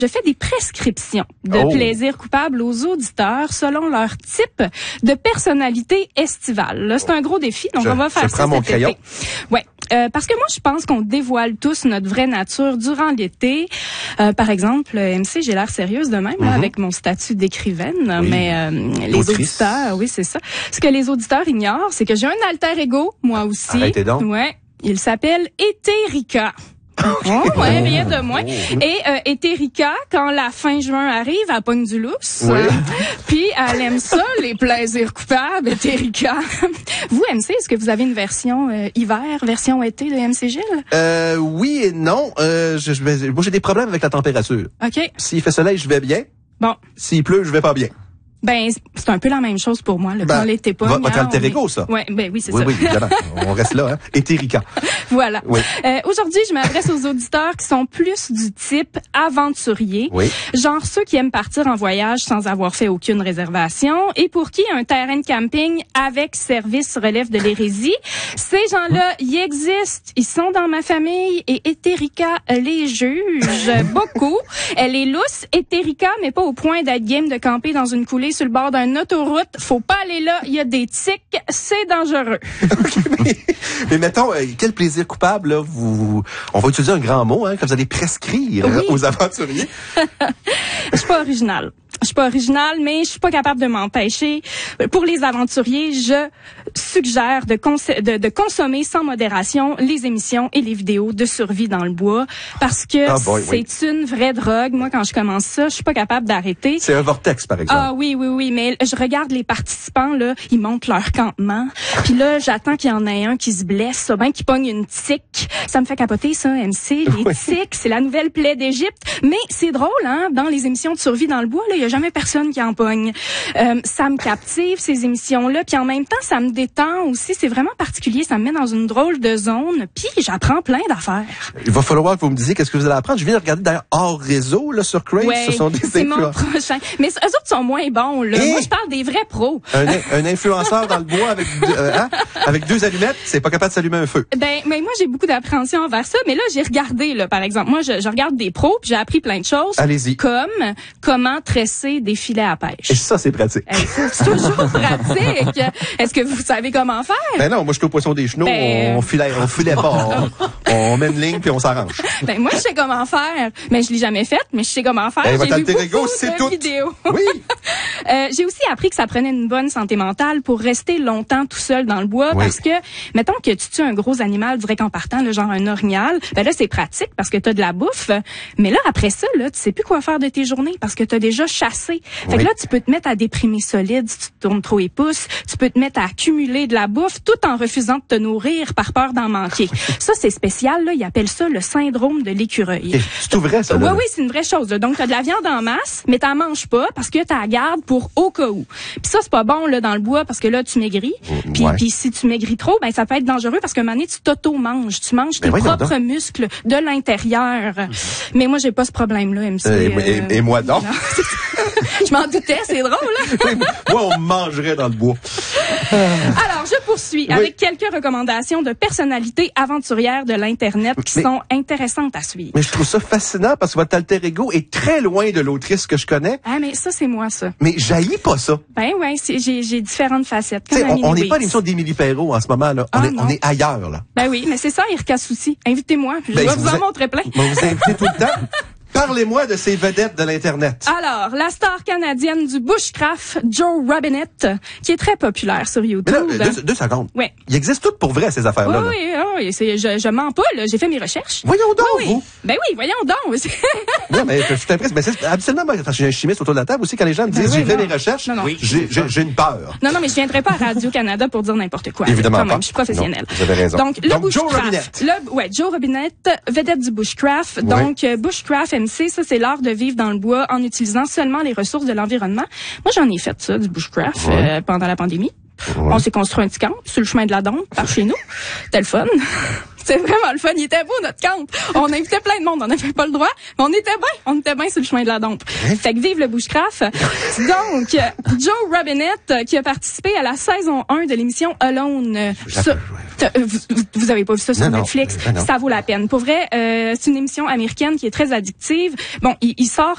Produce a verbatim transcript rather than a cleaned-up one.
Je fais des prescriptions de Oh. plaisir coupable aux auditeurs selon leur type de personnalité estivale. Là, c'est un gros défi, donc Je- on va faire je ça prends mon cet crayon. été. Ouais. Euh, parce que moi, je pense qu'on dévoile tous notre vraie nature durant l'été. Euh, par exemple, M C, j'ai l'air sérieuse de même, là, Mhm. avec mon statut d'écrivaine, Oui. mais euh, les L'autrice. auditeurs, oui, c'est ça. Ce que les auditeurs ignorent, c'est que j'ai un alter ego, moi aussi. Arrêtez donc. Ouais. Il s'appelle Éthérica. Oh, ouais, rien de moins. Et euh, Éthérica, quand la fin juin arrive, elle pogne du lousse. Oui. Puis elle aime ça, les plaisirs coupables, Éthérica. Vous, M C, est-ce que vous avez une version euh, hiver, version été de M C Gilles? Euh, oui et non. Euh, je, je vais, moi, j'ai des problèmes avec la température. OK. S'il fait soleil, je vais bien. Bon. S'il pleut, je vais pas bien. Ben, c'est un peu la même chose pour moi, là, Ben, quand l'été pogne. votre hein, alter on est- ego, ça. Ouais, ben oui, c'est Oui, ça. oui, évidemment. On reste là, hein. Éthérica. Voilà. Oui. Euh, aujourd'hui, je m'adresse aux auditeurs qui sont plus du type aventurier. Oui. Genre ceux qui aiment partir en voyage sans avoir fait aucune réservation et pour qui un terrain de camping avec service relève de l'hérésie. Ces gens-là, ils existent. Ils sont dans ma famille et Éthérica les juge beaucoup. Elle est lousse, Éthérica, mais pas au point d'être game de camper dans une coulée sur le bord d'une autoroute. Faut pas aller là. Il y a des tiques. C'est dangereux. mais, mais mettons, euh, quel plaisir coupable, là, vous, on va utiliser un grand mot, hein, que vous allez prescrire Oui. euh, aux aventuriers. Je suis pas originale. Je suis pas originale, mais je suis pas capable de m'empêcher. Pour les aventuriers, je suggère de, cons- de, de consommer sans modération les émissions et les vidéos de survie dans le bois parce que Ah boy, oui. c'est une vraie drogue. Moi, quand je commence ça, je suis pas capable d'arrêter. C'est un vortex, par exemple. Ah oui, oui, oui, mais je regarde les participants, là, ils montent leur campement. Puis là, j'attends qu'il y en ait un qui se blesse, ça, ben, qui pogne une tique. Ça me fait capoter, ça, M C. Les Oui. tiques, c'est la nouvelle plaie d'Égypte. Mais c'est drôle, hein, dans les émissions de survie dans le bois, là, il y a jamais personne qui en pogne. Euh, ça me captive, ces émissions-là. Puis en même temps, ça me détend aussi. C'est vraiment particulier. Ça me met dans une drôle de zone. Puis j'apprends plein d'affaires. Il va falloir que vous me disiez qu'est-ce que vous allez apprendre. Je viens de regarder d'ailleurs hors réseau, là, sur Crave. Ouais, Ce sont des c'est mon influenceurs. prochain. Mais eux autres sont moins bons, là. Et- Moi, je parle des vrais pros. Un, un influenceur dans le bois avec, deux- euh, hein, avec deux allumettes, c'est pas capable de s'allumer un feu. Ben, mais moi, j'ai beaucoup d'appréhension envers ça. Mais là, j'ai regardé, là, par exemple. Moi, je, je regarde des pros, puis j'ai appris plein de choses. Allez-y. Comme comment tresser des filets à pêche. Et ça, c'est pratique. Hey, c'est toujours pratique. Est-ce que vous savez comment faire? Ben non, moi, je suis au poisson des chenaux, Ben, on filet, on filet pas. On, on met une ligne puis on s'arrange. Ben, moi, je sais comment faire. Mais je l'ai jamais fait, mais je sais comment faire. Ben, J'ai votre vu alter ego, beaucoup c'est de tout. vidéos. Oui. Euh, j'ai aussi appris que ça prenait une bonne santé mentale pour rester longtemps tout seul dans le bois Oui. parce que, mettons que tu tues un gros animal direct en partant, là, genre un orignal, ben là, c'est pratique parce que t'as de la bouffe. Mais là, après ça, là, tu sais plus quoi faire de tes journées parce que t'as déjà chassé. Fait Oui. que là, tu peux te mettre à déprimer solide si tu te tournes trop les pouces. Tu peux te mettre à accumuler de la bouffe tout en refusant de te nourrir par peur d'en manquer. Ça, c'est spécial, là. Ils appellent ça le syndrome de l'écureuil. Et c'est tout vrai, ça, Oui, là. oui, c'est une vraie chose. Là. Donc, t'as de la viande en masse, mais t'en manges pas parce que t'as la garde pour au cas où. Puis ça, c'est pas bon là dans le bois parce que là, tu maigris. Puis, Ouais. puis si tu maigris trop, ben ça peut être dangereux parce qu'à un moment donné, tu t'auto-manges. Tu manges Ben tes voyons propres muscles de l'intérieur. Mais moi, j'ai pas ce problème-là, M C. Euh, et, euh, et- et moi donc. Je m'en doutais, c'est drôle. Là. Oui, moi, on me mangerait dans le bois. Alors, je poursuis Oui. avec quelques recommandations de personnalités aventurières de l'Internet qui Mais- sont intéressantes à suivre. Mais je trouve ça fascinant parce que votre alter ego est très loin de l'autrice que je connais, Ah, mais ça, c'est moi, ça. mais j'haïs pas ça. Ben ouais, c'est- j'ai j'ai différentes facettes. Tu sais, Comme on- Annie on n'est Louise. pas à l'émission d'Émilie Perrault en ce moment, là. On, Ah, est, non. on est ailleurs, là. Ben oui, mais c'est ça, Irka Souci. Invitez-moi, je Ben, vais je vous vous en ai- montrer plein. On vous invite tout le temps. Parlez-moi de ces vedettes de l'Internet. Alors, la star canadienne du bushcraft, Joe Robinette, qui est très populaire sur Mais YouTube. là, deux, deux secondes. Ouais. Il existe tout pour vrai, ces Oui, affaires-là. là. oui, oui, c'est, je, je mens pas, là. J'ai fait mes recherches. Voyons donc, Oui, vous. ben oui, voyons donc. Non, mais je suis impressionné. Mais c'est absolument, parce que j'ai un chimiste autour de la table aussi, quand les gens me disent, Ben oui, j'ai fait non. mes recherches, Non, non. oui, j'ai, j'ai, j'ai une peur. Non, non, mais je viendrai pas à Radio-Canada pour dire n'importe quoi. Évidemment Quand même, pas. je suis professionnelle. Non, vous avez raison. Donc, le Donc, Joe bushcraft. Robinette. Le, ouais, Joe Robinette, vedette du bushcraft. Oui. Donc, euh, bushcraft, M C, ça, c'est l'art de vivre dans le bois en utilisant seulement les ressources de l'environnement. Moi, j'en ai fait ça, du bushcraft, Ouais. euh, pendant la pandémie. Ouais. On s'est construit un petit camp sur le chemin de la Dombe, par chez nous. C'était le fun. C'était vraiment le fun. Il était beau, notre camp. On invitait plein de monde. On n'avait pas le droit, mais on était bien. On était bien sur le chemin de la Dombe. Fait que vive le bushcraft. Donc, euh, Joe Robinette, euh, qui a participé à la saison un de l'émission Alone. Euh, ça- t'as- euh, vous, vous- vous avez pas vu ça sur Non, non. Netflix? Ben non. Ça vaut la peine. Pour vrai, euh, c'est une émission américaine qui est très addictive. Bon, il, il sort